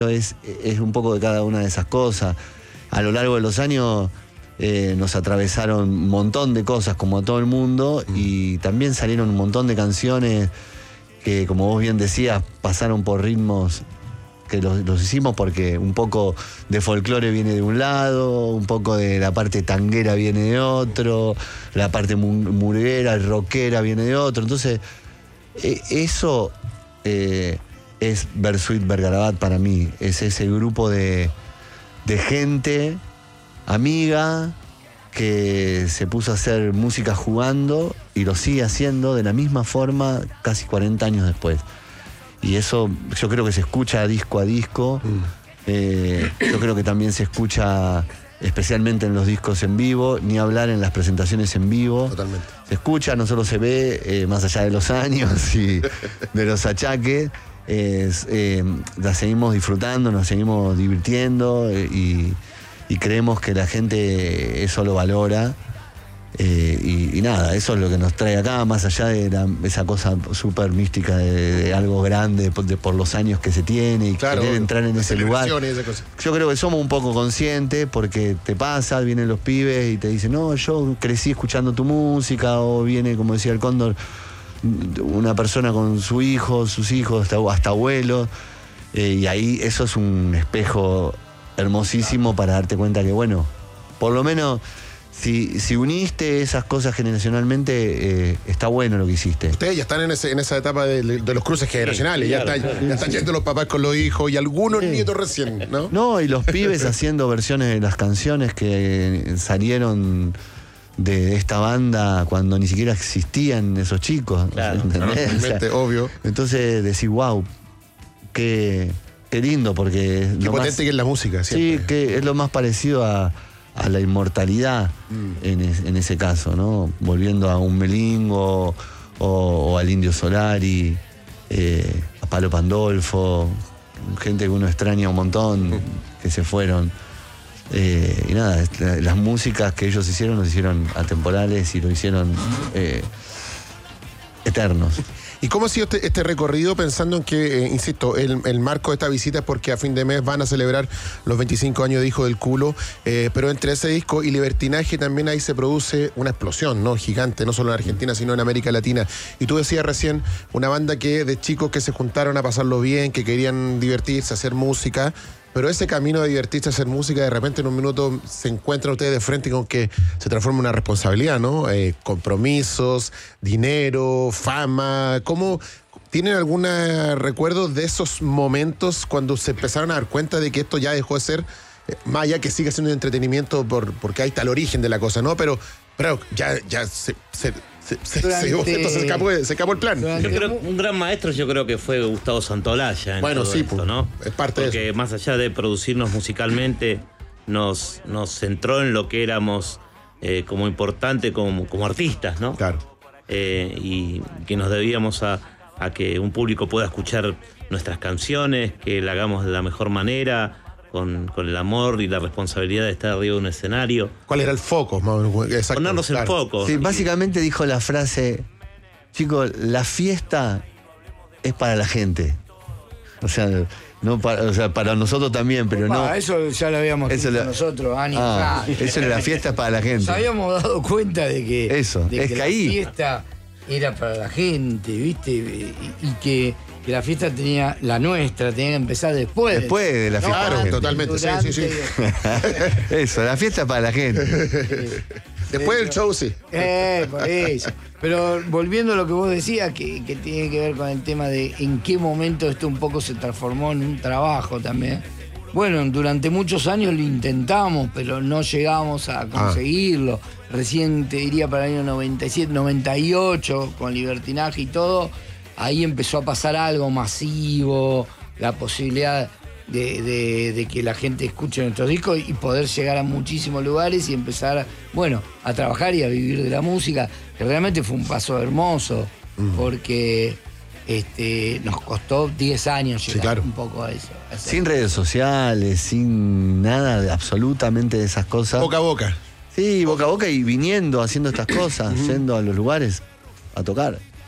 es un poco de cada una de esas cosas. A lo largo de los años nos atravesaron un montón de cosas como a todo el mundo y también salieron un montón de canciones que, como vos bien decías, pasaron por ritmos que los hicimos porque un poco de folclore viene de un lado, un poco de la parte tanguera viene de otro, la parte murguera, rockera viene de otro. Entonces, eso es Bersuit Vergarabat para mí. Es ese grupo de gente amiga que se puso a hacer música jugando y lo sigue haciendo de la misma forma casi 40 años después. Y eso yo creo que se escucha disco a disco. Yo creo que también se escucha especialmente en los discos en vivo, ni hablar en las presentaciones en vivo. Totalmente. Se escucha, no solo se ve, más allá de los años y de los achaques. La seguimos disfrutando, nos seguimos divirtiendo y creemos que la gente eso lo valora. Y nada, eso es lo que nos trae acá, más allá de esa cosa súper mística de algo grande por los años que se tiene y claro, querer entrar en ese lugar. Yo creo que somos un poco conscientes porque te pasa, vienen los pibes y te dicen, no, yo crecí escuchando tu música, o viene, como decía el Cóndor, una persona con su hijo, sus hijos, hasta abuelos, y ahí eso es un espejo hermosísimo para darte cuenta que, bueno, por lo menos si uniste esas cosas generacionalmente, está bueno lo que hiciste. Ustedes ya están en esa etapa de los cruces generacionales, sí, claro, ya están yendo los papás con los hijos y algunos nietos recién, ¿no? No, y los pibes haciendo versiones de las canciones que salieron de esta banda cuando ni siquiera existían esos chicos. Claro, obvio. Entonces decís, wow, qué lindo, porque qué potente que es la música, siempre. Sí, que es lo más parecido a la inmortalidad en ese caso, ¿no? Volviendo a un Melingo o al Indio Solari, a Palo Pandolfo, gente que uno extraña un montón, que se fueron. Y nada, las músicas que ellos hicieron los hicieron atemporales y lo hicieron eternos. ¿Y cómo ha sido este recorrido pensando en que, insisto, el marco de esta visita es porque a fin de mes van a celebrar los 25 años de Hijo del Culo, pero entre ese disco y Libertinaje también ahí se produce una explosión, ¿no? Gigante, no solo en Argentina, sino en América Latina. Y tú decías recién, una banda que de chicos que se juntaron a pasarlo bien, que querían divertirse, hacer música, pero ese camino de divertirse, hacer música, de repente en un minuto se encuentran ustedes de frente con que se transforma en una responsabilidad, ¿no? Compromisos, dinero, fama. ¿Cómo tienen algún recuerdo de esos momentos cuando se empezaron a dar cuenta de que esto ya dejó de ser, más allá que sigue siendo entretenimiento porque ahí está el origen de la cosa, ¿no? Pero ya se escapó el plan. Yo creo un gran maestro fue Gustavo Santaolalla en todo esto, ¿no? Es parte porque de eso. Más allá de producirnos musicalmente, nos centró en lo que éramos como importante como artistas, ¿no? Claro. Y que nos debíamos a que un público pueda escuchar nuestras canciones, que la hagamos de la mejor manera, con el amor y la responsabilidad de estar arriba de un escenario. ¿Cuál era el foco? Ponernos el foco. Sí, básicamente dijo la frase, chicos, la fiesta es para la gente. O sea, para nosotros también, pero no. Eso ya lo habíamos dicho nosotros, años. Eso era la fiesta es para la gente. Nos habíamos dado cuenta de que, eso, de es que que la ahí fiesta era para la gente, ¿viste? Y que la fiesta tenía que empezar después. Después de la fiesta. Claro, totalmente, durante, sí. Eso, la fiesta es para la gente. Después del show, sí. Por eso. Pero volviendo a lo que vos decías, que tiene que ver con el tema de en qué momento esto un poco se transformó en un trabajo también. Bueno, durante muchos años lo intentamos, pero no llegamos a conseguirlo. Recién te diría para el año 97, 98, con Libertinaje y todo, ahí empezó a pasar algo masivo, la posibilidad de que la gente escuche nuestros discos y poder llegar a muchísimos lugares y empezar, a trabajar y a vivir de la música, que realmente fue un paso hermoso, porque nos costó 10 años llegar un poco a eso. Sin redes sociales, sin nada de absolutamente de esas cosas. Boca a boca. Sí, boca a boca y viniendo, haciendo estas cosas, yendo a los lugares a tocar.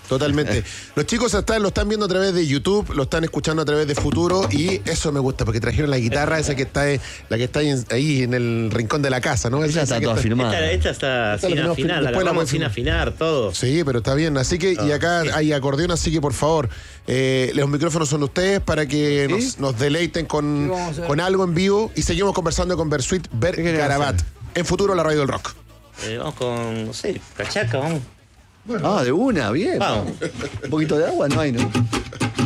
Totalmente. Los chicos lo están viendo a través de YouTube, lo están escuchando a través de Futuro y eso me gusta porque trajeron la guitarra esa que está la que está ahí en el rincón de la casa, ¿no? Esa está toda firmada. Esta está sin afinar, la grabamos sin afinar, todo. Sí, pero está bien. Así que, y acá hay acordeón, así que por favor, los micrófonos son de ustedes para que nos deleiten con algo en vivo y seguimos conversando con Bersuit Bergarabat en Futuro, la radio del rock. Vamos con, no sé, cachaca, vamos. Bueno. De una, bien. Vamos. Un poquito de agua no hay, ¿no?